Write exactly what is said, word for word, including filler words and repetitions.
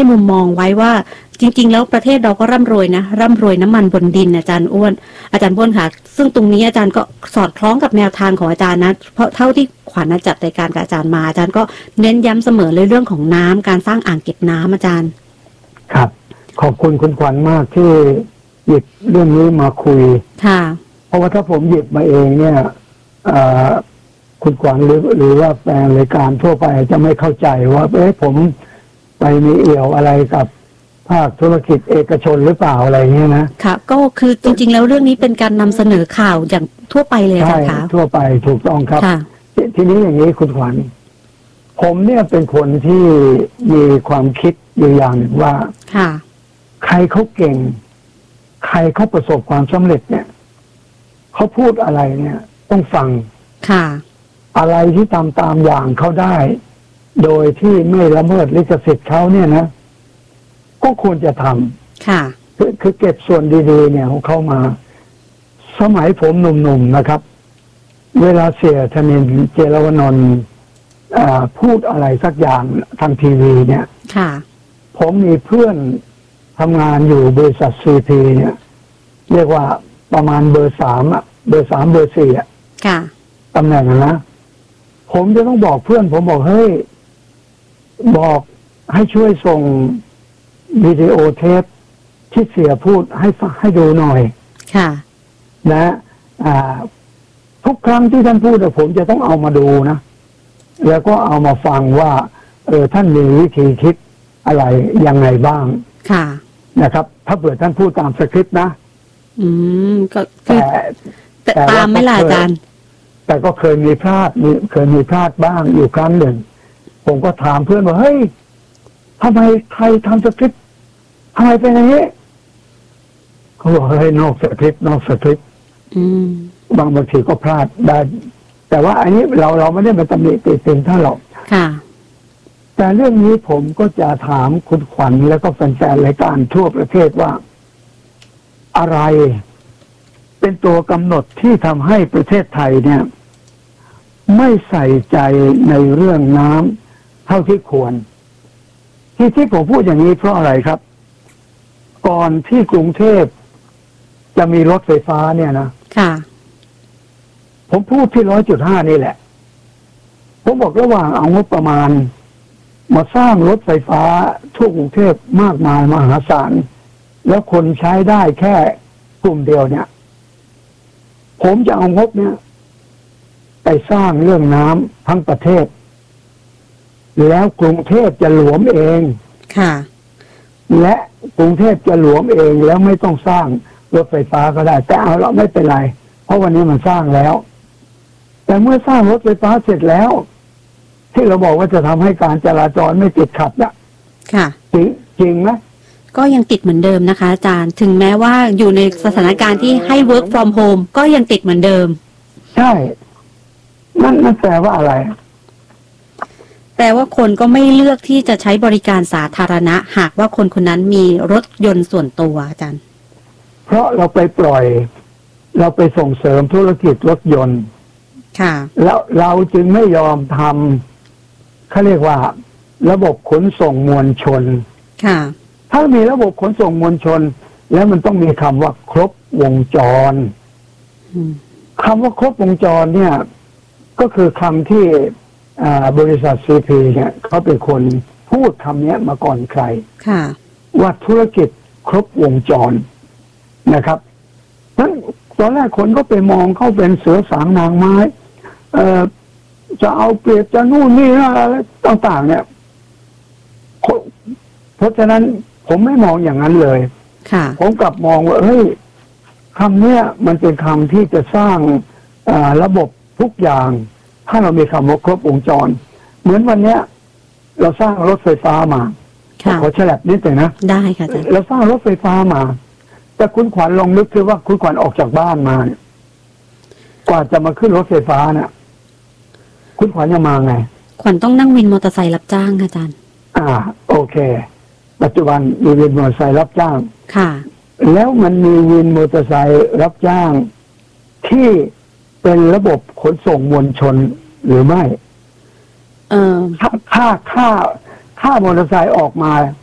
ให้มุมมองไว้ว่าจริงๆแล้วประเทศเราก็ร่ำรวยนะร่ำรวยน้ำมันบนดินอาจารย์อ้วนอาจารย์อ้วนค่ะซึ่งตรงนี้อาจารย์ก็สอดคล้องกับแนวทางของอาจารย์นะเพราะเท่าที่ขวัญจัดรายการกับอาจารย์มาอาจารย์ก็เน้นย้ำเสมอเลยเรื่องของน้ำการสร้างอ่างเก็บน้ำอาจารย์ครับขอบคุณคุณขวัญมากที่หยิบเรื่องนี้มาคุยค่ะเพราะว่าถ้าผมหยิบมาเองเนี่ยคุณขวัญหรือหรือว่าแฟนรายการทั่วไปจะไม่เข้าใจว่าเอ๊ะผมไปมีเอี่ยวอะไรกับภาคธุรกิจเอกชนหรือเปล่าอะไรเงี้ยนะค่ะก็คือจริงๆแล้วเรื่องนี้เป็นการนำเสนอข่าวอย่างทั่วไปเลยค่ะใช่ทั่วไปถูกต้องครับทีนี้อย่างนี้คุณขวัญผมเนี่ยเป็นคนที่มีความคิดอยู่อย่างหนึ่งว่าค่ะใครเขาเก่งใครเขาประสบความสำเร็จเนี่ยเขาพูดอะไรเนี่ยต้องฟังค่ะอะไรที่ทำตามอย่างเขาได้โดยที่ไม่ละเมิดลิขสิทธิ์เขาเนี่ยนะก็ควรจะทำค่ะคือคือเก็บส่วนดีๆเนี่ยของเขามาสมัยผมหนุ่มๆนะครับเวลาเสียธนินทร์เจรวนนท์พูดอะไรสักอย่างทางทีวีเนี่ยค่ะผมมีเพื่อนทำงานอยู่บริษัทซีพีเนี่ยเรียกว่าประมาณเบอร์สามอะเบอร์สามเบอร์สี่อะค่ะตำแหน่งนะผมจะต้องบอกเพื่อนผมบอกเฮ้ยบอกให้ช่วยส่งวิดีโอเทปที่เสียพูดให้ให้ดูหน่อยค่ะนะอ่าทุกครั้งที่ท่านพูดผมจะต้องเอามาดูนะแล้วก็เอามาฟังว่าเออท่านมีวิธีคิดอะไรยังไงบ้างค่ะนะครับถ้าเผื่อท่านพูดตามสคริปต์นะอืมก็แต่แต่ตามไม่ล่ะอาจารย์แต่ก็เคยมีพลาดมีเคยมีพลาดบ้างอยู่ครั้งหนึ่งผมก็ถามเพื่อนว่าเฮ้ยทำไมใครทำสคริปต์ทำไมเป็นอย่างนี้เขาบอกเฮ้ยนอกสคริปต์นอกสคริปต์บางบางทีก็พลาดได้แต่ว่าอันนี้เราเราไม่ได้มาตำหนิติเตียนท่านหรอกค่ะแต่เรื่องนี้ผมก็จะถามคุณขวัญแล้วก็แฟนๆรายการทั่วประเทศว่าอะไรเป็นตัวกำหนดที่ทำให้ประเทศไทยเนี่ยไม่ใส่ใจในเรื่องน้ำเท่าที่ควรที่ที่ผมพูดอย่างนี้เพราะอะไรครับก่อนที่กรุงเทพจะมีรถไฟฟ้าเนี่ยนะค่ะผมพูดที่ร้อยจุดห้านี่แหละผมบอกระหว่างเอางบประมาณมาสร้างรถไฟฟ้าทั่วกรุงเทพมากมายมหาศาลแล้วคนใช้ได้แค่กลุ่มเดียวเนี่ยผมจะเอางบเนี่ยไปสร้างเรื่องน้ำทั้งประเทศแล้วกรุงเทพจะหลวมเองค่ะและกรุงเทพจะหลวมเองแล้วไม่ต้องสร้างรถไฟฟ้าก็ได้แต่เอาละไม่เป็นไรเพราะวันนี้มันสร้างแล้วแต่เมื่อสร้างรถไฟฟ้าเสร็จแล้วที่เราบอกว่าจะทำให้การจราจรไม่ติดขัดนะค่ะจริงจริงไหมก็ยังติดเหมือนเดิมนะคะอาจารย์ถึงแม้ว่าอยู่ในสถานการณ์ที่ให้ work from home ก็ยังติดเหมือนเดิมใช่นั่นนั่นแปลว่าอะไรแปลว่าคนก็ไม่เลือกที่จะใช้บริการสาธารณะหากว่าคนคนนั้นมีรถยนต์ส่วนตัวอาจารย์เพราะเราไปปล่อยเราไปส่งเสริมธุรกิจรถยนต์ค่ะแล้วเราจึงไม่ยอมทำเขาเรียกว่าระบบขนส่งมวลชนค่ะถ้ามีระบบขนส่งมวลชนแล้วมันต้องมีคำว่าครบวงจรคำว่าครบวงจรเนี่ยก็คือคำที่บริษัทซีพีเนี่ยเขาเป็นคนพูดคำนี้มาก่อนใครค่ะว่าธุรกิจครบวงจรนะครับนั้นตอนแรกคนก็ไปมองเขาเป็นเสือสางนางไม้เอ่อจะเอาเปรียบจะนู่นนี่อะไรต่างๆเนี่ยเพราะฉะนั้นผมไม่มองอย่างนั้นเลยผมกลับมองว่าเฮ้ยคำนี้มันเป็นคำที่จะสร้างระบบทุกอย่างถ้าเรามีคำว่าครบวงจรเหมือนวันนี้เราสร้างรถไฟฟ้ามาขอแฉลบนิดหนึ่งนะได้ค่ะเราสร้างรถไฟฟ้ามาแต่คุณขวัญลองนึกดูว่าคุณขวัญออกจากบ้านมาเนี่ยกว่าจะมาขึ้นรถไฟฟ้าเนี่ยคุณขวัญจะมาไงขวัญต้องนั่งวินมอเตอร์ไซค์รับจ้างอาจารย์อ่าโอเคปัจจุบันมีวินมอเตอร์ไซค์รับจ้างค่ะแล้วมันมีวินมอเตอร์ไซค์รับจ้างที่เป็นระบบขนส่งมวลชนหรือไม่เออค่าค่าค่าค่ามอเตอร์ไซค์ออกมา